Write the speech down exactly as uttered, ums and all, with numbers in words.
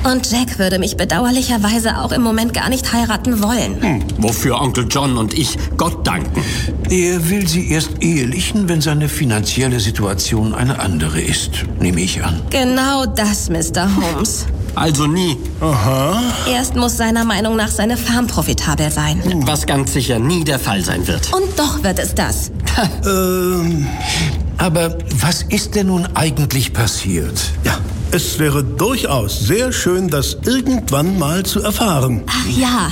Und Jack würde mich bedauerlicherweise auch im Moment gar nicht heiraten wollen. Hm, wofür Onkel John und ich Gott danken. Er will sie erst ehelichen, wenn seine finanzielle Situation eine andere ist, nehme ich an. Genau das, Mister Holmes. Also nie. Aha. Erst muss seiner Meinung nach seine Farm profitabel sein. Was ganz sicher nie der Fall sein wird. Und doch wird es das. Ähm, Aber was ist denn nun eigentlich passiert? ja, es wäre durchaus sehr schön, das irgendwann mal zu erfahren. Ach ja,